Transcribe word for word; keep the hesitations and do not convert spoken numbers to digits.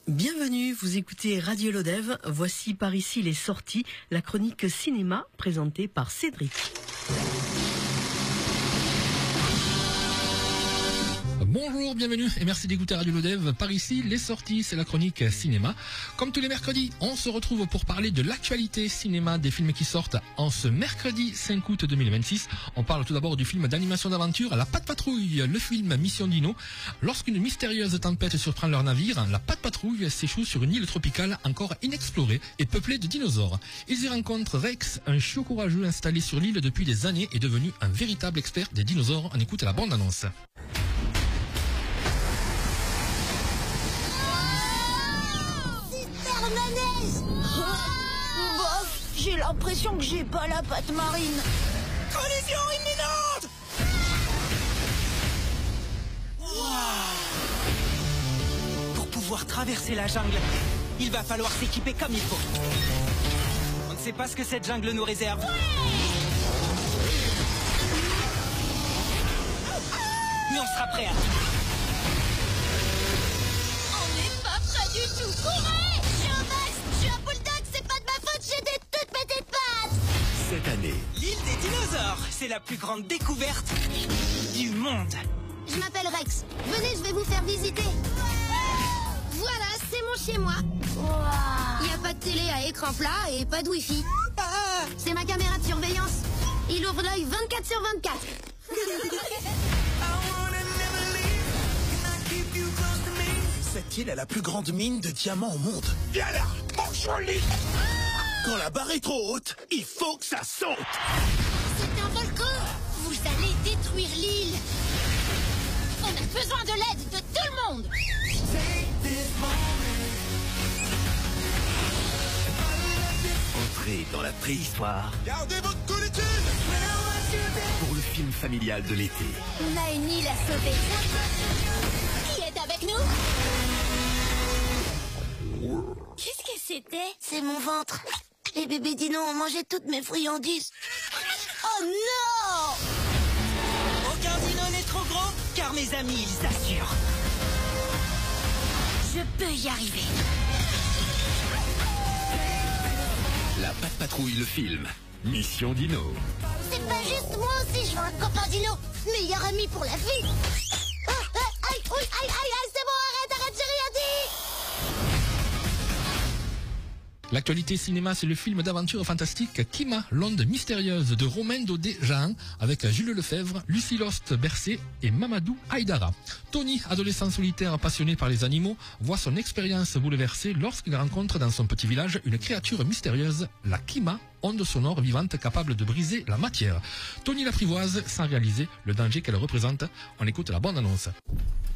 Bienvenue, vous écoutez Radio Lodève. Voici par ici les sorties, la chronique cinéma présentée par Cédric. Bonjour, bienvenue et merci d'écouter Radio Lodève. Par ici, les sorties, c'est la chronique cinéma. Comme tous les mercredis, on se retrouve pour parler de l'actualité cinéma, des films qui sortent en ce mercredi cinq août deux mille vingt-six. On parle tout d'abord du film d'animation d'aventure La Patte Patrouille, le film Mission Dino. Lorsqu'une mystérieuse tempête surprend leur navire, la Patte Patrouille s'échoue sur une île tropicale encore inexplorée et peuplée de dinosaures. Ils y rencontrent Rex, un chiot courageux installé sur l'île depuis des années et devenu un véritable expert des dinosaures. On écoute la bande-annonce. Bof, j'ai l'impression que j'ai pas la patte marine. Collision imminente! Wow. Pour pouvoir traverser la jungle, il va falloir s'équiper comme il faut. On ne sait pas ce que cette jungle nous réserve. Ouais. Mais on sera prêts à... On n'est pas prêts du tout. Courez! Je suis un max, je suis un bulldog, c'est pas de ma faute, j'ai des toutes petites pattes. Cette année, l'île des dinosaures, c'est la plus grande découverte du monde. Je m'appelle Rex. Venez, je vais vous faire visiter. Voilà, c'est mon chez-moi. Il n'y a pas de télé à écran plat et pas de wifi. Ah. C'est ma caméra de surveillance. Il ouvre l'œil vingt-quatre sur vingt-quatre. cette île est la plus grande mine de diamants au monde. Viens là, mon joli. Quand la barre est trop haute, il faut que ça saute. C'est un volcan. Vous allez détruire l'île. On a besoin de l'aide de tout le monde. Entrez dans la préhistoire. Gardez votre coolitude. Pour le film familial de l'été. On a une île à sauver. Qui est avec nous? Qu'est-ce que c'était? C'est mon ventre. Les bébés dinos ont mangé toutes mes friandises. Oh non! Aucun dino n'est trop gros, car mes amis, ils assurent. Je peux y arriver. La Patte Patrouille, le film. Mission Dino. C'est pas juste, moi aussi je veux un copain dino. Meilleur ami pour la vie. Ah, ah, aïe, aïe, aïe, aïe, c'est bon, arrête, arrête, j'ai rien dit. L'actualité cinéma, c'est le film d'aventure fantastique Kima, l'onde mystérieuse de Romain Daudet-Jahan, avec Jules Lefebvre, Lucie Lost-Bercé et Mamadou Haïdara. Tony, adolescent solitaire passionné par les animaux, voit son expérience bouleversée lorsqu'il rencontre dans son petit village une créature mystérieuse, la Kima, onde sonore vivante capable de briser la matière. Tony l'apprivoise sans réaliser le danger qu'elle représente. On écoute la bande-annonce.